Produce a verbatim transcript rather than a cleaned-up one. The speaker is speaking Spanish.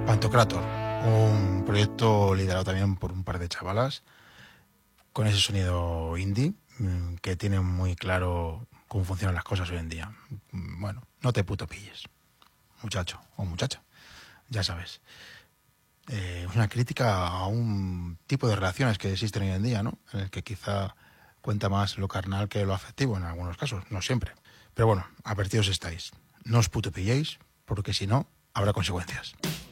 Pantocrator, un proyecto liderado también por un par de chavalas con ese sonido indie que tiene muy claro cómo funcionan las cosas hoy en día. Bueno, no te puto pilles, muchacho o muchacha, ya sabes. Eh, es una crítica a un tipo de relaciones que existen hoy en día, ¿no? En el que quizá cuenta más lo carnal que lo afectivo en algunos casos, no siempre. Pero bueno, advertidos estáis. No os puto pilléis, porque si no, habrá consecuencias.